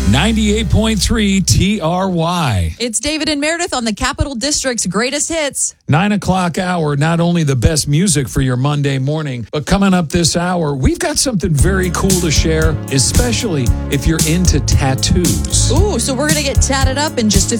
98.3 TRY. It's David and Meredith on the Capital District's greatest hits. 9 o'clock hour, not only the best music for your Monday morning, but coming up this hour, we've got something very cool to share, especially if you're into tattoos. Ooh, so we're going to get tatted up in just a